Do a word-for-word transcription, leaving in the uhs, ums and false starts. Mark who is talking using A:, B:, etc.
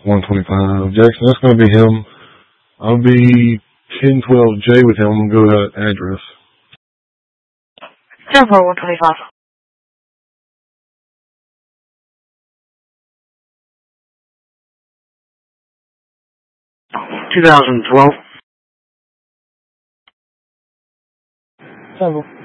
A: one twenty-five. Jackson, that's going to be him. I'll be ten twelve J with him. I'm going to go to that address.
B: ten four one twenty-five.
C: twenty twelve.
B: Several.